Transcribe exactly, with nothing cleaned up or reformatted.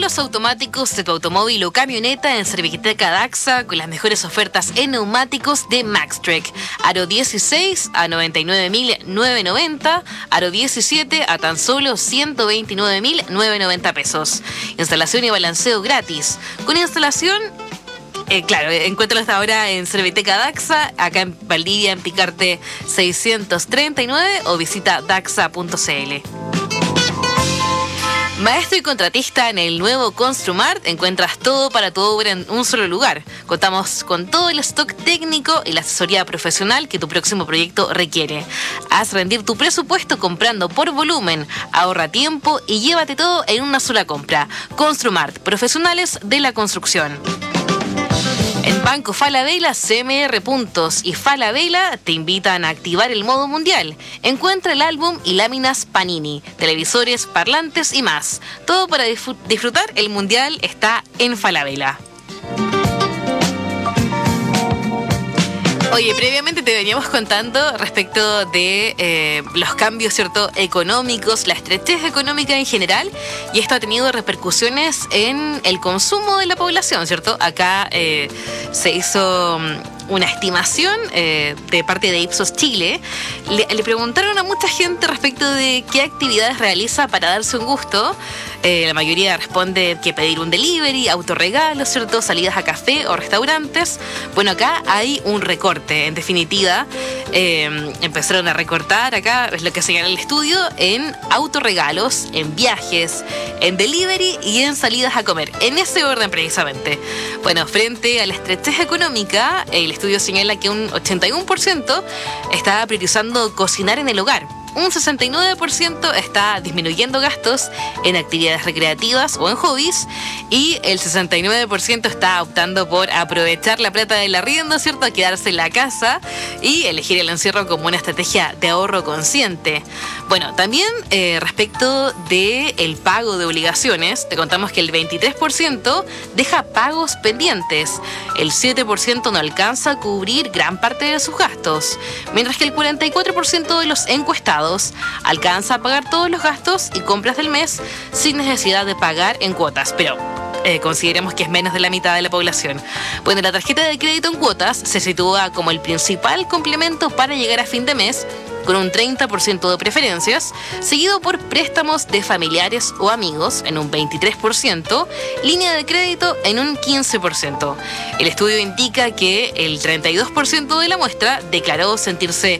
frenos automáticos de tu automóvil o camioneta en Serviteca Daxa con las mejores ofertas en neumáticos de Maxtrek. Aro dieciséis a noventa y nueve mil novecientos noventa, Aro diecisiete a tan solo ciento veintinueve mil novecientos noventa pesos. Instalación y balanceo gratis. Con instalación... Eh, claro, encuéntralo hasta ahora en Serviteca Daxa, acá en Valdivia, en Picarte seiscientos treinta y nueve, o visita daxa punto c l. Maestro y contratista en el nuevo Construmart, encuentras todo para tu obra en un solo lugar. Contamos con todo el stock técnico y la asesoría profesional que tu próximo proyecto requiere. Haz rendir tu presupuesto comprando por volumen, ahorra tiempo y llévate todo en una sola compra. Construmart, profesionales de la construcción. En Banco Falabella, C M R Puntos y Falabella te invitan a activar el modo mundial. Encuentra el álbum y láminas Panini, televisores, parlantes y más. Todo para disfrutar el mundial está en Falabella. Oye, previamente te veníamos contando respecto de eh, los cambios, ¿cierto?, económicos, la estrechez económica en general, y esto ha tenido repercusiones en el consumo de la población, ¿cierto? Acá eh, se hizo una estimación eh, de parte de Ipsos Chile. Le, le preguntaron a mucha gente respecto de qué actividades realiza para darse un gusto. Eh, la mayoría responde que pedir un delivery, autorregalos, ¿cierto?, salidas a café o restaurantes. Bueno, acá hay un recorte, en definitiva. Eh, empezaron a recortar, acá es lo que señala el estudio, en autorregalos, en viajes, en delivery y en salidas a comer. En ese orden precisamente. Bueno, frente a la estrechez económica, el estudio señala que un ochenta y uno por ciento está priorizando cocinar en el hogar. Un sesenta y nueve por ciento está disminuyendo gastos en actividades recreativas o en hobbies, y el sesenta y nueve por ciento está optando por aprovechar la plata del arriendo, ¿cierto?, a quedarse en la casa y elegir el encierro como una estrategia de ahorro consciente. Bueno, también eh, respecto del pago de obligaciones, te contamos que el veintitrés por ciento deja pagos pendientes, el siete por ciento no alcanza a cubrir gran parte de sus gastos, mientras que el cuarenta y cuatro por ciento de los encuestados alcanza a pagar todos los gastos y compras del mes sin necesidad de pagar en cuotas, pero eh, consideremos que es menos de la mitad de la población. Bueno, la tarjeta de crédito en cuotas se sitúa como el principal complemento para llegar a fin de mes, con un treinta por ciento de preferencias, seguido por préstamos de familiares o amigos en un veintitrés por ciento, línea de crédito en un quince por ciento. El estudio indica que el treinta y dos por ciento de la muestra declaró sentirse